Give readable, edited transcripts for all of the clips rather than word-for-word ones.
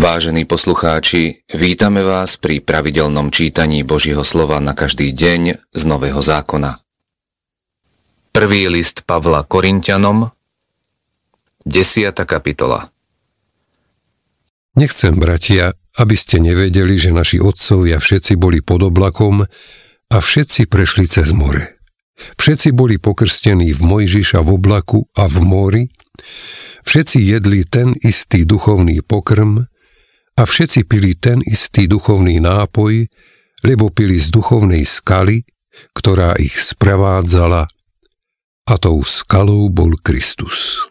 Vážení poslucháči, vítame vás pri pravidelnom čítaní Božieho slova na každý deň z Nového zákona. Prvý list Pavla Korinťanom, 10. kapitola. Nechcem, bratia, aby ste nevedeli, že naši otcovia všetci boli pod oblakom a všetci prešli cez more. Všetci boli pokrstení v Mojžiša v oblaku a v mori, všetci jedli ten istý duchovný pokrm a všetci pili ten istý duchovný nápoj, lebo pili z duchovnej skaly, ktorá ich sprevádzala, a tou skalou bol Kristus.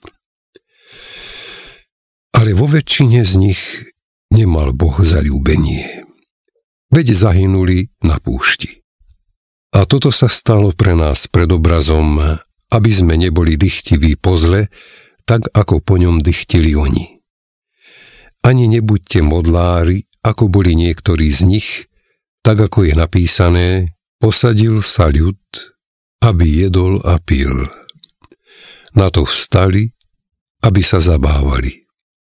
Ale vo väčšine z nich nemal Boh zaľúbenie, veď zahynuli na púšti. A toto sa stalo pre nás predobrazom, aby sme neboli dychtiví po zle, tak ako po ňom dychtili oni. Ani nebuďte modlári, ako boli niektorí z nich, tak ako je napísané, posadil sa ľud, aby jedol a pil. Na to vstali, aby sa zabávali.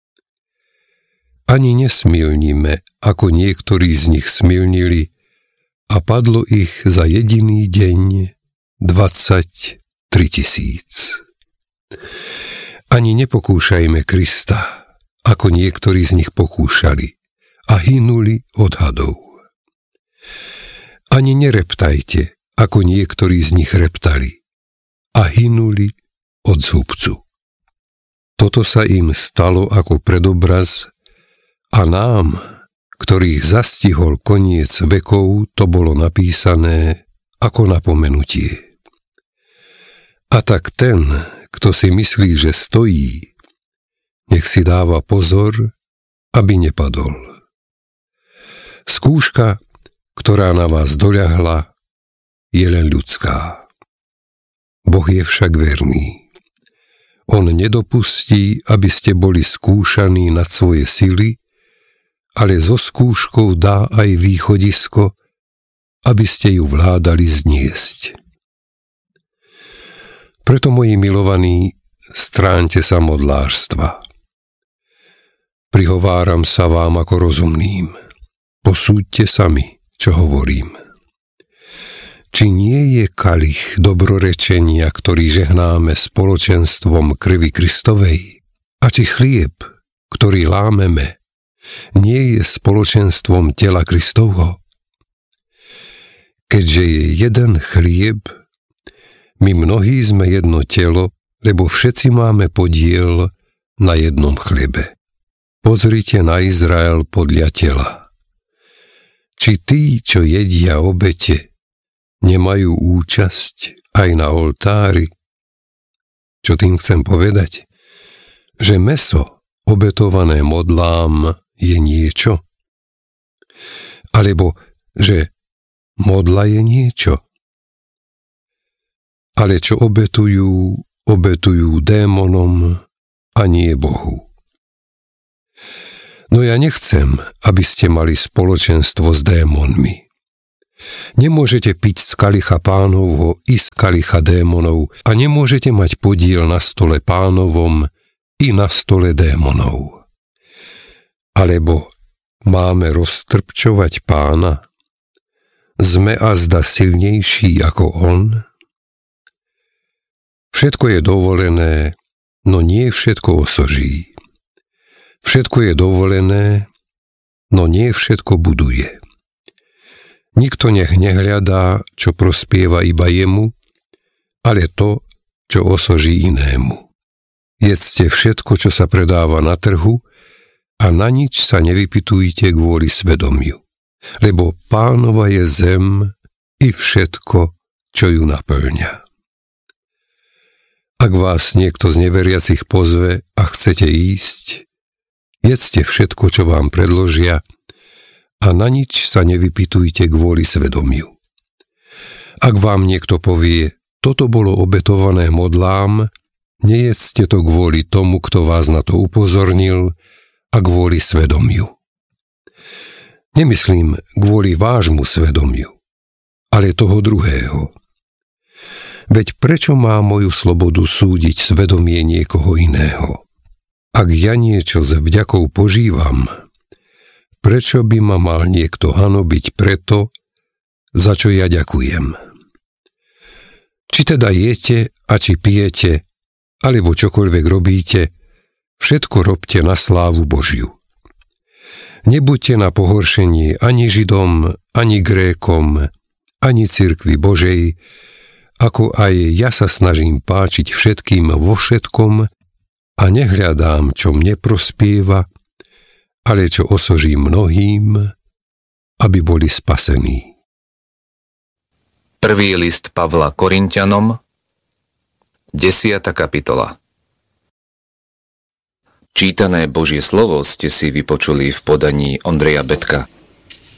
Ani nesmilnime, ako niektorí z nich smilnili, a padlo ich za jediný deň 23 000. Ani nepokúšajme Krista, ako niektorí z nich pokúšali a hynuli od hadov. Ani nereptajte, ako niektorí z nich reptali a hynuli od zhubcu. Toto sa im stalo ako predobraz a nám, ktorých zastihol koniec vekov, to bolo napísané ako napomenutie. A tak ten, kto si myslí, že stojí, nech si dáva pozor, aby nepadol. Skúška, ktorá na vás doľahla, je len ľudská. Boh je však verný. On nedopustí, aby ste boli skúšaní nad svoje sily, ale so skúškou dá aj východisko, aby ste ju vládali zniesť. Preto, moji milovaní, stráňte sa modlárstva. Prihováram sa vám ako rozumným. Posúďte sami, čo hovorím. Či nie je kalich dobrorečenia, ktorý žehnáme spoločenstvom krvi Kristovej? A či chlieb, ktorý lámeme, nie je spoločenstvom tela Kristovho? Keďže je jeden chlieb, my mnohí sme jedno telo, lebo všetci máme podiel na jednom chlebe. Pozrite na Izrael podľa tela. Či tí, čo jedia obete, nemajú účasť aj na oltári? Čo tým chcem povedať? Že mäso obetované modlám je niečo? Alebo že modla je niečo? Ale čo obetujú démonom a nie Bohu. No ja nechcem, aby ste mali spoločenstvo s démonmi. Nemôžete piť z kalicha Pánovho i z kalicha démonov a nemôžete mať podiel na stole Pánovom i na stole démonov. Alebo máme roztrpčovať Pána? Sme azda silnejší ako on? Všetko je dovolené, no nie všetko osoží. Všetko je dovolené, no nie všetko buduje. Nikto nech nehľadá, čo prospieva iba jemu, ale to, čo osoží inému. Jedzte všetko, čo sa predáva na trhu, a na nič sa nevypytujte kvôli svedomiu, lebo Pánova je zem i všetko, čo ju naplňa. Ak vás niekto z neveriacich pozve a chcete ísť, jedzte všetko, čo vám predložia, a na nič sa nevypytujte kvôli svedomiu. Ak vám niekto povie, toto bolo obetované modlám, nejedzte to kvôli tomu, kto vás na to upozornil, a kvôli svedomiu. Nemyslím kvôli vášmu svedomiu, ale toho druhého. Veď prečo má moju slobodu súdiť svedomie niekoho iného? Ak ja niečo s vďakou požívam, prečo by ma mal niekto hanobiť preto, za čo ja ďakujem. Či teda jete a či pijete, alebo čokoľvek robíte, všetko robte na slávu Božiu. Nebuďte na pohoršenie ani Židom, ani Grékom, ani cirkvi Božej, ako aj ja sa snažím páčiť všetkým vo všetkom a nehľadám, čo mne prospieva, ale čo osoží mnohým, aby boli spasení. Prvý list Pavla Korinťanom, 10. kapitola. Čítané Božie slovo ste si vypočuli v podaní Ondreja Betka.